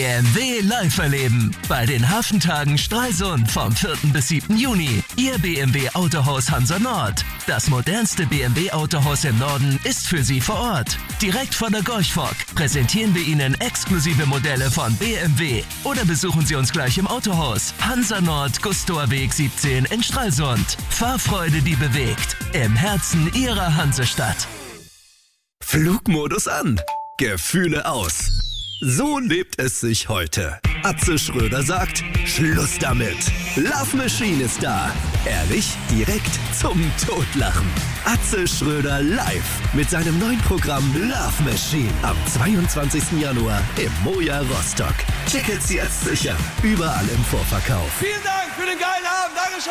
BMW live erleben. Bei den Hafentagen Stralsund vom 4. bis 7. Juni. Ihr BMW Autohaus Hansa Nord. Das modernste BMW Autohaus im Norden ist für Sie vor Ort. Direkt von der Gorchfock präsentieren wir Ihnen exklusive Modelle von BMW. Oder besuchen Sie uns gleich im Autohaus. Hansa Nord, Gustower Weg 17 in Stralsund. Fahrfreude, die bewegt. Im Herzen Ihrer Hansestadt. Flugmodus an. Gefühle aus. So lebt es sich heute. Atze Schröder sagt, Schluss damit. Love Machine ist da. Ehrlich, direkt zum Totlachen. Atze Schröder live mit seinem neuen Programm Love Machine am 22. Januar im Moja Rostock. Tickets jetzt sichern. Überall im Vorverkauf. Vielen Dank für den geilen Abend. Dankeschön.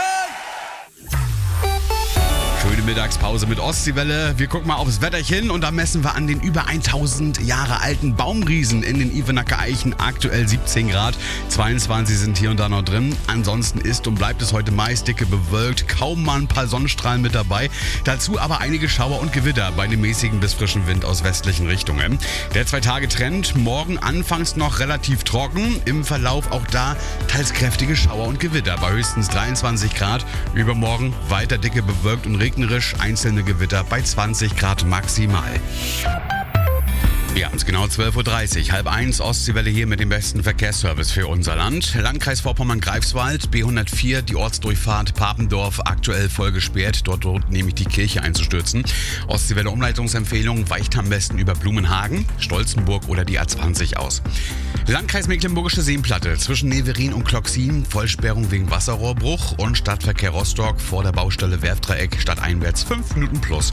Schöne Mittagspause mit Ostseewelle. Wir gucken mal aufs Wetterchen und da messen wir an den über 1000 Jahre alten Baumriesen in den Ivenacker Eichen. Aktuell 17 Grad, 22 sind hier und da noch drin. Ansonsten ist und bleibt es heute meist dicke bewölkt, kaum mal ein paar Sonnenstrahlen mit dabei. Dazu aber einige Schauer und Gewitter bei dem mäßigen bis frischen Wind aus westlichen Richtungen. Der 2-Tage-Trend, morgen anfangs noch relativ trocken, im Verlauf auch da teils kräftige Schauer und Gewitter bei höchstens 23 Grad. Übermorgen weiter dicke bewölkt und regnerisch, einzelne Gewitter bei 20 Grad maximal. Wir haben es genau 12.30 Uhr, 12:30 Ostseewelle hier mit dem besten Verkehrsservice für unser Land. Landkreis Vorpommern-Greifswald, B104, die Ortsdurchfahrt Papendorf, aktuell voll gesperrt. Dort droht nämlich die Kirche einzustürzen. Ostseewelle Umleitungsempfehlung, weicht am besten über Blumenhagen, Stolzenburg oder die A20 aus. Landkreis Mecklenburgische Seenplatte, zwischen Neverin und Kloxin, Vollsperrung wegen Wasserrohrbruch und Stadtverkehr Rostock vor der Baustelle Werftdreieck, stadteinwärts 5 Minuten plus.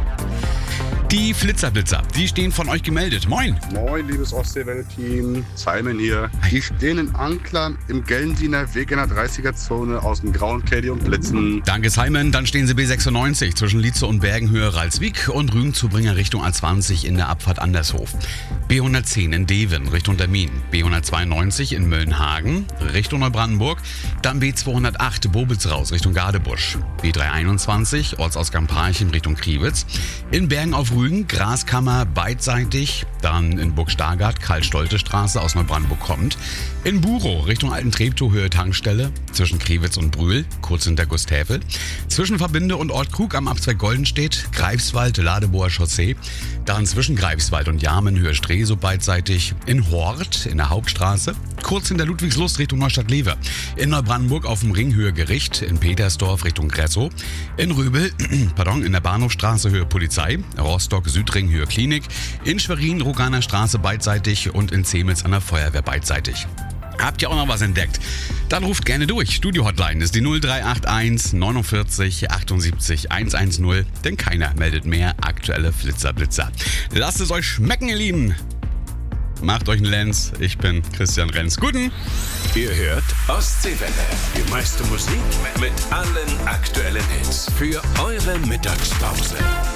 Die Flitzerblitzer, die stehen von euch gemeldet. Moin! Moin, liebes Ostseewelle-Team. Simon hier. Die stehen in Anklam im Gellensiener Weg in der 30er-Zone aus dem grauen Caddy und blitzen. Danke, Simon. Dann stehen sie B96 zwischen Lietze und Bergenhöhe Ralswiek und Rügenzubringer Richtung A20 in der Abfahrt Andershof. B110 in Deven Richtung Termin. B192 in Möllenhagen Richtung Neubrandenburg. Dann B208 Bobitz raus Richtung Gadebusch. B321 Ortsausgang Parchim Richtung Kriwitz. In Bergen auf Rügen Graskammer beidseitig. Dann in Burg-Stargard Karl-Stolte-Straße aus Neubrandenburg kommt. In Burow Richtung Alten Treptow Höhe Tankstelle. Zwischen Kriwitz und Brühl kurz hinter Gustävel. Zwischen Verbinde und Ort Krug am Abzweig Goldenstedt. Greifswald Ladeboer Chaussee. Dann zwischen Greifswald und Jarmen Höhe Stresow beidseitig. In Hort in der Hauptstraße. Kurz hinter Ludwigslust Richtung Neustadt-Lever. In Neubrandenburg auf dem Ring Höhe Gericht. In Petersdorf Richtung Gressow. In Röbel in der Bahnhofstraße Höhe Polizei. Rostock Südring Höhe Klinik. In Schwerin Roganer Straße beidseitig und in Zemitz an der Feuerwehr beidseitig. Habt ihr auch noch was entdeckt? Dann ruft gerne durch. Studio-Hotline ist die 0381 49 78 110, denn keiner meldet mehr aktuelle Flitzerblitzer. Lasst es euch schmecken, ihr Lieben. Macht euch einen Lenz. Ich bin Christian Renz. Guten. Ihr hört Ostseewelle. Die meiste Musik mit allen aktuellen Hits für eure Mittagspause.